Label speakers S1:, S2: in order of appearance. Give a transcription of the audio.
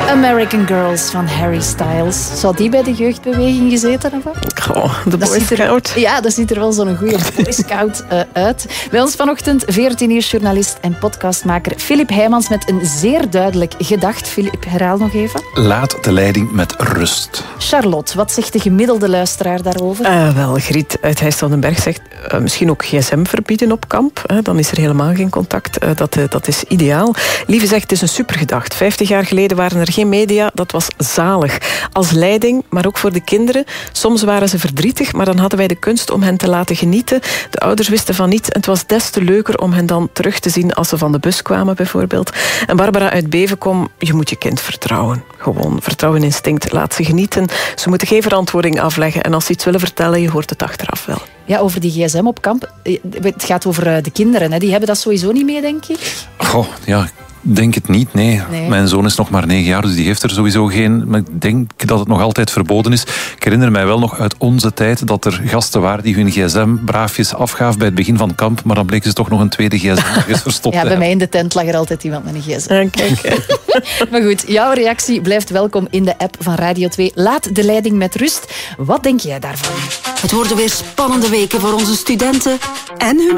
S1: American Girls van Harry Styles. Zou die bij de jeugdbeweging gezeten hebben?
S2: Oh, de Boy Scout.
S1: Ja, dat ziet er wel zo'n goede Boy Scout uit. Bij ons vanochtend 14-uursjournalist en podcastmaker Filip Heijmans met een zeer duidelijk gedacht. Filip, herhaal nog even.
S3: Laat de leiding met rust.
S1: Charlotte, wat zegt de gemiddelde luisteraar daarover?
S2: Wel, Griet uit Heijstad-den-Berg zegt misschien ook gsm verbieden op kamp. Dan is er helemaal geen contact. Dat is ideaal. Lieve zegt, het is een supergedacht. 50 jaar geleden waren er geen media. Dat was zalig. Als leiding, maar ook voor de kinderen. Soms waren ze verdrietig, maar dan hadden wij de kunst om hen te laten genieten. De ouders wisten van niets en het was des te leuker om hen dan terug te zien als ze van de bus kwamen, bijvoorbeeld. En Barbara uit Bevenkom, je moet je kind vertrouwen. Gewoon, vertrouwen instinct, laat ze genieten. Ze moeten geen verantwoording afleggen en als ze iets willen vertellen, je hoort het achteraf wel.
S1: Ja, over die gsm op kamp. Het gaat over de kinderen, hè. Die hebben dat sowieso niet mee, denk ik.
S3: Goh, ja... Denk het niet, nee. Mijn zoon is nog maar 9 jaar, dus die heeft er sowieso geen. Maar ik denk dat het nog altijd verboden is. Ik herinner mij wel nog uit onze tijd dat er gasten waren die hun gsm braafjes afgaven bij het begin van kamp, maar dan bleken ze toch nog een tweede gsm verstopt.
S1: Ja, bij mij in de tent lag er altijd iemand met een gsm.
S2: Ja, kijk.
S1: Maar goed, jouw reactie blijft welkom in de app van Radio 2. Laat de leiding met rust. Wat denk jij daarvan?
S4: Het worden weer spannende weken voor onze studenten en hun